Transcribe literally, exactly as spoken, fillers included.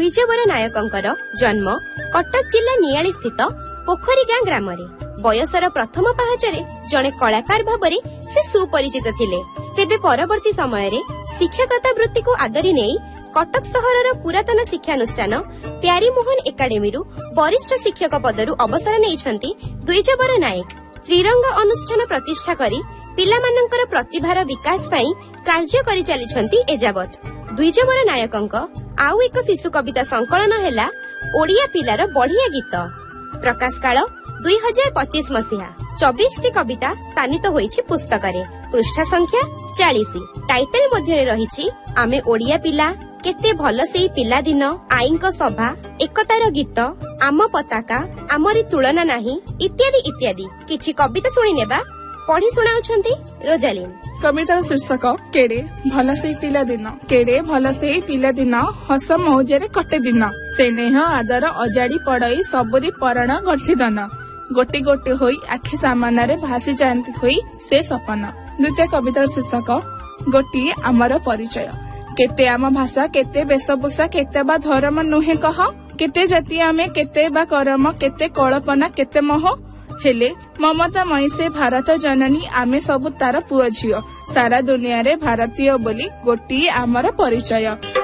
द्विजवर नायकंकर जन्म कटक जिला नियाली स्थित पोखरी गाँ ग्राम बयसर प्रथम पाहचरे जड़े कलाकार भाव से सुपरिचित थिले। तेबे परवर्ती समय रे शिक्षकता वृत्ति को आदरी नहीं कटक सहरर पुरातन शिक्षानुष्ठान प्यारीमोहन एकाडेमी वरिष्ठ शिक्षक पदरु अवसर नहीं द्विजवर नायक त्रिरंग अनुष्ठान प्रतिष्ठा करी पिलामानंकर प्रतिभार विकास पाई कार्य करि चलिछंती एजावत। द्विजवर नायकंक आउ एक शिशु कविता संकलन हेला ओडिया पिलार बढ़िया गीत प्रकाश काल दुई हजार पच्चीस मसीहा चौबीस टी कविता स्थानित होईछि पुस्तकरे पृष्ठा संख्या चालीस टाइटल मध्य रही आमे ओडिया पिला केते भल से पिला दिन आईंक सभा एकतार गीत आम पताका आमरी तुलना नाही इत्यादि इत्यादि किछि कविता सुनी नेबा पढ़ी सुनाउछंती रोजालिन। कवितार शीर्षक केड़े भल से पिला दिन केड़े भल से पिला दिन हस मौजरे कटे दिन स्नेह आदर अजाड़ी पड़ई सबुरी परण गठिदन गोटी गोटी होई आखि सामने भासी जाती हुई से सपन। द्वितीय कवितार शीर्षक गोटी आमर परिचय केते आम भाषा केते वेशभूषा केते बा धर्म नुहे कह केते जाति आमे केते बा करम केते कल्पना केते मोह हेले ममता मई से भारत जननी आमे सब तार पुओ झियो सारा दुनिया रे भारतीय बोली गोटी आमर परिचय।